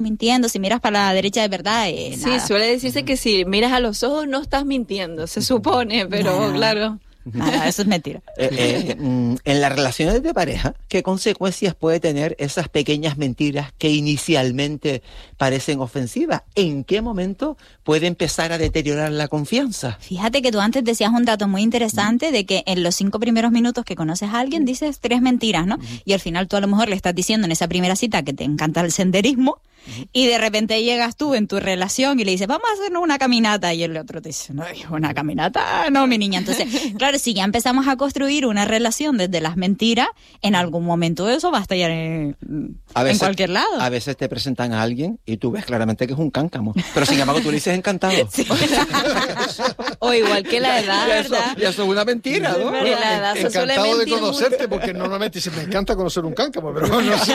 mintiendo, si miras para la derecha de verdad, nada. Sí, suele decirse que si miras a los ojos no estás mintiendo, se supone, pero claro... Nada, eso es mentira. En las relaciones de pareja, ¿qué consecuencias puede tener esas pequeñas mentiras que inicialmente parecen ofensivas? ¿En qué momento puede empezar a deteriorar la confianza? Fíjate que tú antes decías un dato muy interesante de que en los 5 primeros minutos que conoces a alguien dices 3 mentiras, ¿no? Y al final tú a lo mejor le estás diciendo en esa primera cita que te encanta el senderismo y de repente llegas tú en tu relación y le dices, vamos a hacer una caminata, y el otro te dice, no, una caminata, no, mi niña. Entonces, claro, si ya empezamos a construir una relación desde las mentiras, en algún momento eso va a estallar en cualquier lado. A veces te presentan a alguien y tú ves claramente que es un cáncamo, pero sin embargo tú le dices encantado. Sí. O igual que la edad, ¿verdad? Y eso es una mentira, ¿no? Bueno, la edad se suele encantado de mentir conocerte, mucho. porque normalmente dice, me encanta conocer un cáncamo, pero no sé.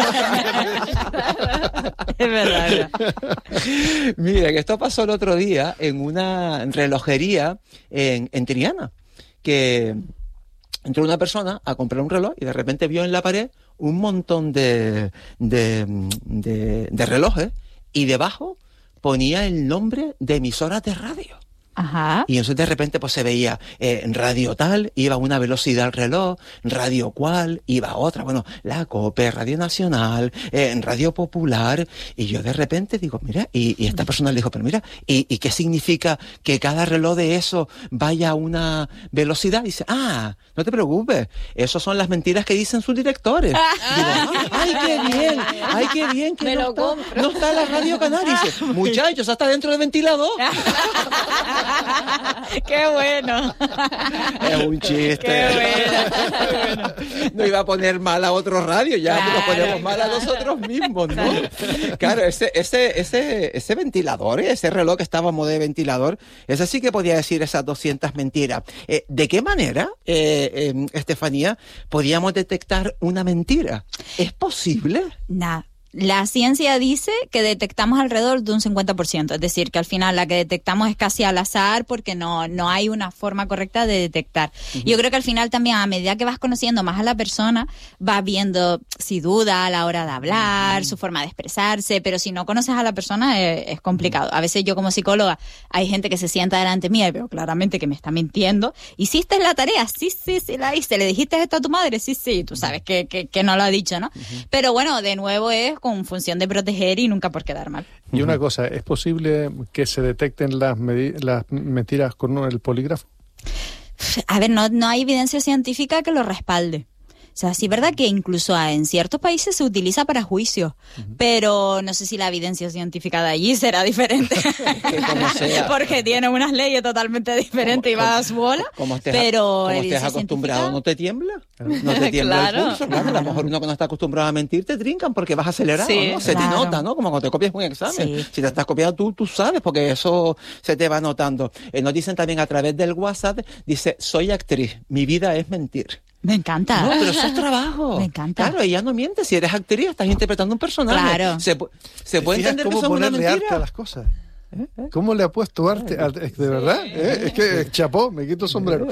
Es verdad. Mira, que esto pasó el otro día en una relojería en Triana, que entró una persona a comprar un reloj y de repente vio en la pared un montón de relojes y debajo ponía el nombre de emisoras de radio. Ajá. Y entonces de repente pues se veía radio tal, iba a una velocidad el reloj, radio cual, iba a otra, bueno, la COPE, Radio Nacional, Radio Popular, y yo de repente digo, mira, y esta persona le dijo, pero mira, ¿y qué significa que cada reloj de eso vaya a una velocidad? Y dice, no te preocupes, esos son las mentiras que dicen sus directores. Digo, ¡ay, qué bien! Que no está la Radio Canaria. Y dice, muchachos, hasta dentro del ventilador. ¡Qué bueno! Es un chiste. ¡Qué bueno! No iba a poner mal a otro radio, ya nos ponemos mal a nosotros mismos, ¿no? Claro, ese ventilador, ese reloj que estábamos de ventilador, ese sí que podía decir esas 200 mentiras. ¿De qué manera, Estefanía, podíamos detectar una mentira? ¿Es posible? Nada. La ciencia dice que detectamos alrededor de un 50%, es decir, que al final la que detectamos es casi al azar porque no hay una forma correcta de detectar. Uh-huh. Yo creo que al final también, a medida que vas conociendo más a la persona, vas viendo si duda a la hora de hablar, su forma de expresarse, pero si no conoces a la persona es complicado. A veces yo como psicóloga, hay gente que se sienta delante mía y veo claramente que me está mintiendo. ¿Hiciste la tarea? Sí, la hice. ¿Le dijiste esto a tu madre? Sí, tú sabes que no lo ha dicho, ¿no? Uh-huh. Pero bueno, de nuevo es con función de proteger y nunca por quedar mal. Y una cosa, ¿es posible que se detecten las mentiras con el polígrafo? A ver, no hay evidencia científica que lo respalde. O sea, sí es verdad que incluso en ciertos países se utiliza para juicios, pero no sé si la evidencia científica de allí será diferente. Que como sea. Porque tiene unas leyes totalmente diferentes y va a su bola. Como estés acostumbrado, ¿no te tiembla? No te tiembla el pulso, claro. A lo mejor uno que no está acostumbrado a mentir te trincan porque vas acelerado, sí, ¿no? Se te nota, ¿no? Como cuando te copias un examen. Sí. Si te estás copiando tú sabes, porque eso se te va notando. Nos dicen también a través del WhatsApp, dice, soy actriz, mi vida es mentir. Me encanta. No, pero eso es trabajo. Me encanta. Claro, ella no miente. Si eres actriz, estás interpretando un personaje. Claro. Se puede entender que eso es una mentira. Arte a las cosas. ¿Cómo le ha puesto arte? ¿De verdad? Es que chapó, me quito el sombrero.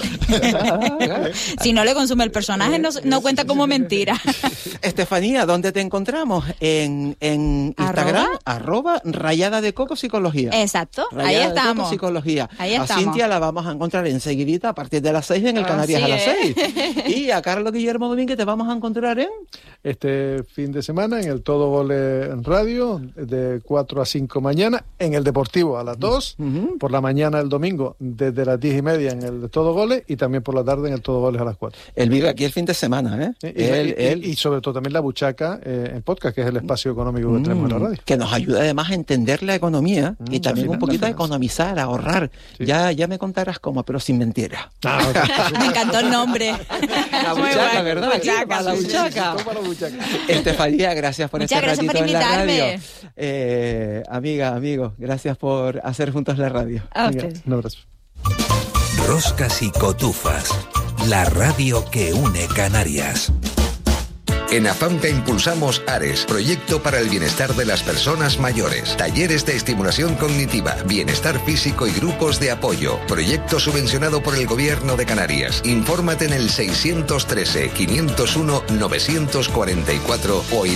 Si no le consume el personaje, no cuenta como mentira. Estefanía, ¿dónde te encontramos? En Instagram, @rayada de coco psicología. Exacto, Rayada ahí de estamos. Coco, psicología. Ahí a estamos. Cintia la vamos a encontrar enseguidita a partir de las 6 en el Canarias a las 6. Y a Carlos Guillermo Domínguez te vamos a encontrar en... Este fin de semana en el Todo Gole en Radio, de 4 a 5 mañana, en el Deportivo a las 2, por la mañana el domingo desde las 10:30 en el Todo Gole y también por la tarde en el Todo Goles a las 4. Él vive aquí el fin de semana, ¿eh? Sí, y sobre todo también La Buchaca en podcast, que es el espacio económico que tenemos en la radio. Que nos ayuda además a entender la economía y también un poquito a economizar, a ahorrar. Sí. Ya me contarás cómo, pero sin mentiras. Me encantó el nombre. La Buchaca, ¿verdad? Buchaca, la Buchaca. Estefanía, gracias por este ratito por invitarme. en la radio. Amiga, amigo, gracias por hacer juntos la radio. Okay. Un abrazo. Roscas y Cotufas, la radio que une Canarias. En AFAMCA impulsamos ARES, Proyecto para el Bienestar de las Personas Mayores. Talleres de estimulación cognitiva, bienestar físico y grupos de apoyo. Proyecto subvencionado por el Gobierno de Canarias. Infórmate en el 613-501-944 o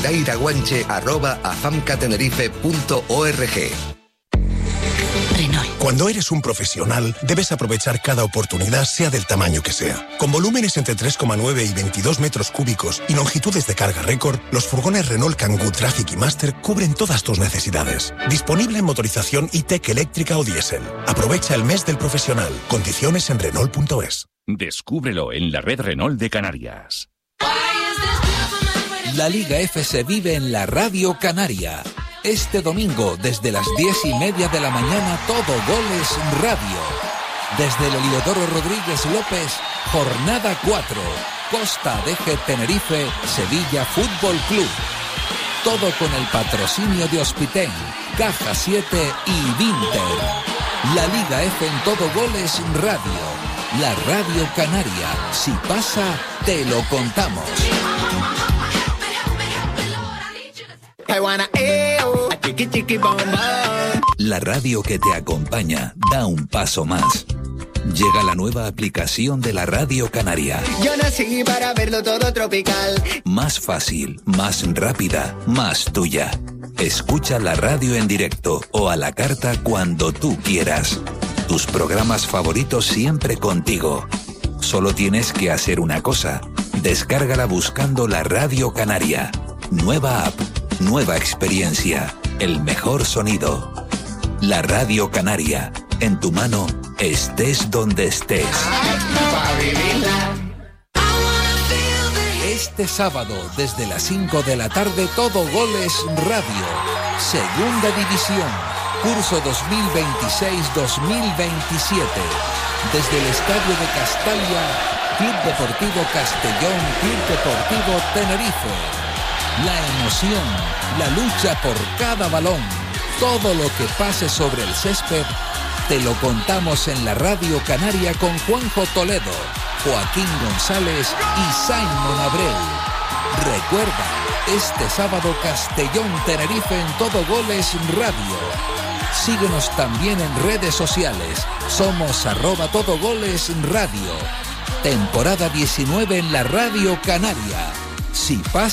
idairaguanche@afamcatenerife.org. Renault. Cuando eres un profesional, debes aprovechar cada oportunidad, sea del tamaño que sea. Con volúmenes entre 3,9 y 22 metros cúbicos y longitudes de carga récord, los furgones Renault Kangoo Traffic y Master cubren todas tus necesidades. Disponible en motorización e-Tech eléctrica o diésel. Aprovecha el mes del profesional. Condiciones en Renault.es. Descúbrelo en la red Renault de Canarias. La Liga F se vive en la Radio Canaria. Este domingo, desde las 10:30 de la mañana, todo Goles Radio. Desde el Heliodoro Rodríguez López, jornada 4. Costa Deje Tenerife, Sevilla Fútbol Club. Todo con el patrocinio de Hospitén, Caja 7 y Vinter. La Liga F en todo Goles Radio. La Radio Canaria. Si pasa, te lo contamos. La radio que te acompaña da un paso más. Llega la nueva aplicación de la Radio Canaria. Yo nací para verlo todo tropical. Más fácil, más rápida, más tuya. Escucha la radio en directo o a la carta cuando tú quieras. Tus programas favoritos siempre contigo. Solo tienes que hacer una cosa. Descárgala buscando la Radio Canaria. Nueva app, nueva experiencia, el mejor sonido. La Radio Canaria, en tu mano, estés donde estés. Este sábado, desde las 5 de la tarde, todo Goles Radio. Segunda División, curso 2026-2027. Desde el Estadio de Castalia, Club Deportivo Castellón, Club Deportivo Tenerife. La emoción, la lucha por cada balón, todo lo que pase sobre el césped, te lo contamos en la Radio Canaria con Juanjo Toledo, Joaquín González y Simon Abreu. Recuerda, este sábado Castellón-Tenerife en todo Goles Radio. Síguenos también en redes sociales. Somos @todogoles radio. Temporada 19 en la Radio Canaria. Si pasa